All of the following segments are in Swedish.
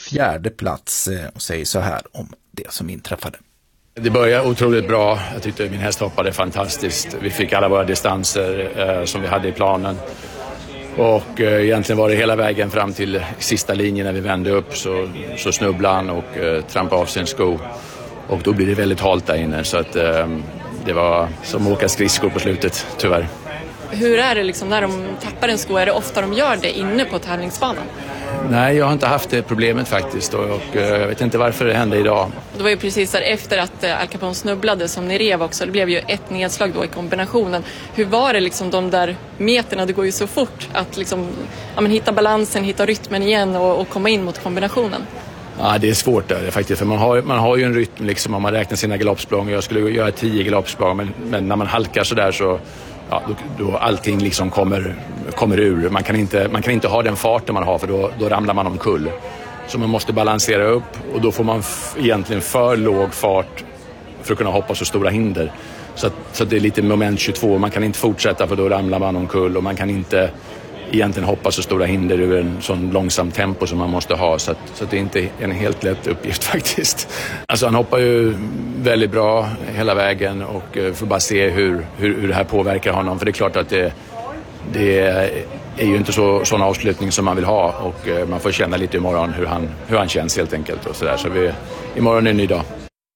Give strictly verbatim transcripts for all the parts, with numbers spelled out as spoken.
fjärde plats och säger så här om det som inträffade. Det började otroligt bra. Jag tyckte min häst hoppade fantastiskt. Vi fick alla våra distanser eh, som vi hade i planen. Och eh, egentligen var det hela vägen fram till sista linjen när vi vände upp så, så snubblade han och eh, trampade av sin sko. Och då blir det väldigt halt där inne så att eh, det var som att åka skridskor på slutet, tyvärr. Hur är det liksom när de tappar en sko? Är det ofta de gör det inne på tävlingsbanan? Nej, jag har inte haft det problemet faktiskt och, och jag vet inte varför det hände idag. Det var ju precis där efter att Al Capone snubblade som ni rev också. Det blev ju ett nedslag då i kombinationen. Hur var det liksom de där meterna? Det går ju så fort att liksom, ja, men hitta balansen, hitta rytmen igen och, och komma in mot kombinationen. Ja, det är svårt där faktiskt, för man har, man har ju en rytm liksom om man räknar sina galoppsprång. Jag skulle göra tio galoppsprång, men, men när man halkar så där så ja, då, då allting liksom kommer, kommer ur. Man kan, inte, man kan inte ha den farten man har för då, då ramlar man omkull. Så man måste balansera upp och då får man f- egentligen för låg fart för att kunna hoppa så stora hinder. Så, att, så att det är lite moment tjugotvå. Man kan inte fortsätta för då ramlar man omkull och man kan inte egentligen hoppa så stora hinder ur en sån långsam tempo som man måste ha. Så, att, så att det är inte en helt lätt uppgift faktiskt. Alltså han hoppar ju väldigt bra hela vägen och uh, får bara se hur, hur, hur det här påverkar honom. För det är klart att det, det är ju inte så, sån avslutning som man vill ha och uh, man får känna lite imorgon hur han, hur han känns helt enkelt. Och så där. Så vi, imorgon är en ny dag.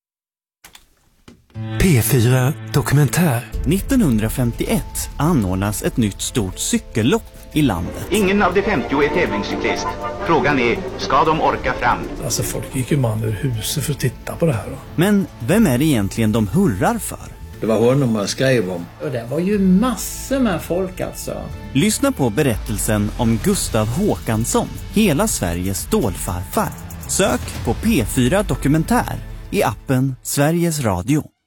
P fyra Dokumentär. nittonhundrafemtioett anordnas ett nytt stort cykellopp i landet. Ingen av de femtio är tävlingscyklist. Frågan är, ska de orka fram? Alltså folk gick ju man ur huset för att titta på det här då. Men vem är det egentligen de hurrar för? Det var honom man skrev om. Och det var ju massor med folk alltså. Lyssna på berättelsen om Gustav Håkansson, hela Sveriges stålfarfar. Sök på P fyra Dokumentär i appen Sveriges Radio.